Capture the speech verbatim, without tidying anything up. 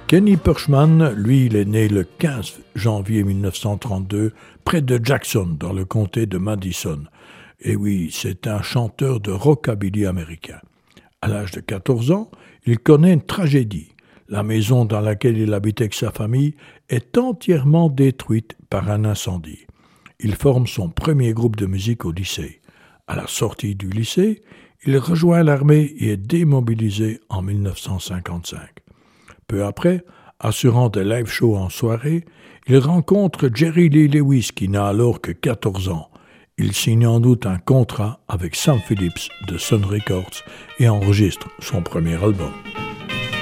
Kenny Perchman, lui, il est né le quinze janvier mille neuf cent trente-deux, près de Jackson, dans le comté de Madison. Et oui, c'est un chanteur de rockabilly américain. À l'âge de quatorze ans, il connaît une tragédie. La maison dans laquelle il habitait avec sa famille est entièrement détruite par un incendie. Il forme son premier groupe de musique au lycée. À la sortie du lycée, il rejoint l'armée et est démobilisé en mille neuf cent cinquante-cinq. Peu après, assurant des live shows en soirée, il rencontre Jerry Lee Lewis qui n'a alors que quatorze ans. Il signe en août un contrat avec Sam Phillips de Sun Records et enregistre son premier album.